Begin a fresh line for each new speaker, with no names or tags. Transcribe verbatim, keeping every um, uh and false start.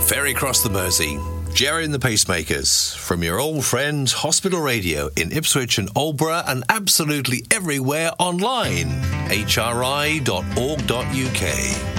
ferry across the Mersey. Jerry and the Pacemakers, from your old friend Hospital Radio in Ipswich and Aldborough and absolutely everywhere online. h r i dot org dot u k.